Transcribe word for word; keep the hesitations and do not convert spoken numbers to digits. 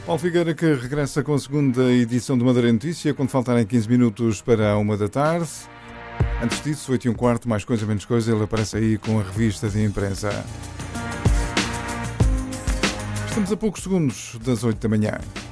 Paulo Figueira, que regressa com a segunda edição do Madeira Notícia, quando faltarem quinze minutos para a uma da tarde. Antes disso, oito e um quarto, mais coisa, menos coisa, ele aparece aí com a revista de imprensa. Estamos a poucos segundos das oito da manhã.